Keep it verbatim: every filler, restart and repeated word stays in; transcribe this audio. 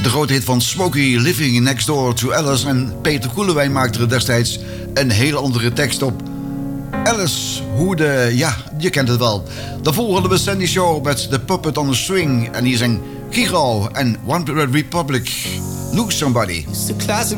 De grote hit van Smokey, Living Next Door to Alice. En Peter Koelewijn maakte er destijds een hele andere tekst op. Alice, hoe de... ja, je kent het wel. Daarvoor hadden we Sandy Shaw met The Puppet on the String. En hier zijn Giro en One Republic, Lose Somebody.